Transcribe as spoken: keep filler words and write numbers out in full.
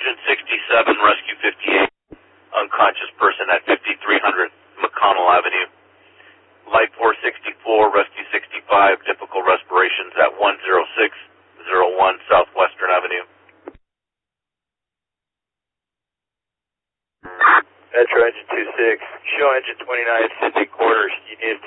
Engine sixty-seven, Rescue fifty-eight, unconscious person at fifty-three hundred McConnell Avenue. Light four sixty-four, Rescue sixty-five, typical respirations at one oh six oh one Southwestern Avenue. Metro Engine two six, show Engine twenty-nine, Sydney quarters. You need